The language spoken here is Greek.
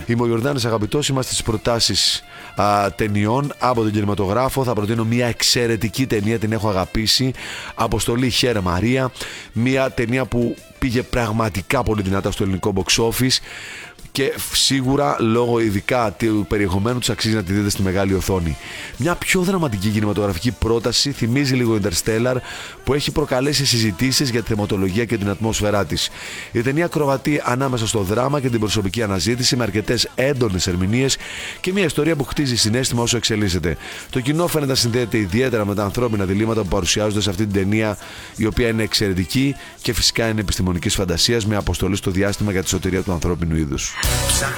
Είμαι ο Ιορδάνης Αγαπητός, είμαστε στις προτάσεις ταινιών από τον κινηματογράφο. Θα προτείνω μια εξαιρετική ταινία, την έχω αγαπήσει. Αποστολή Χέρ Μαρία. Μια ταινία που πήγε πραγματικά πολύ δυνατά στο ελληνικό box office και σίγουρα λόγω ειδικά του περιεχομένου της αξίζει να τη δείτε στη μεγάλη οθόνη. Μια πιο δραματική κινηματογραφική πρόταση, θυμίζει λίγο Interstellar, που έχει προκαλέσει συζητήσεις για τη θεματολογία και την ατμόσφαιρά της. Η ταινία ακροβατεί ανάμεσα στο δράμα και την προσωπική αναζήτηση, με αρκετές έντονες ερμηνείες και μια ιστορία που χτίζει συναίσθημα όσο εξελίσσεται. Το κοινό φαίνεται να συνδέεται ιδιαίτερα με τα ανθρώπινα διλήμματα που παρουσιάζονται σε αυτή την ταινία, η οποία είναι εξαιρετική και φυσικά είναι επιστημονικής φαντασίας, με αποστολή στο διάστημα για τη σωτηρία του ανθρώπινου είδους.